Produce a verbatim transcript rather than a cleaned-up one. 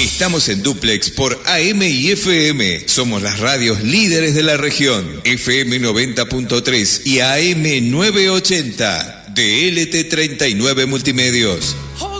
Estamos en dúplex por A M y F M. Somos las radios líderes de la región. F M noventa punto tres y A M novecientos ochenta. D L T treinta y nueve Multimedios.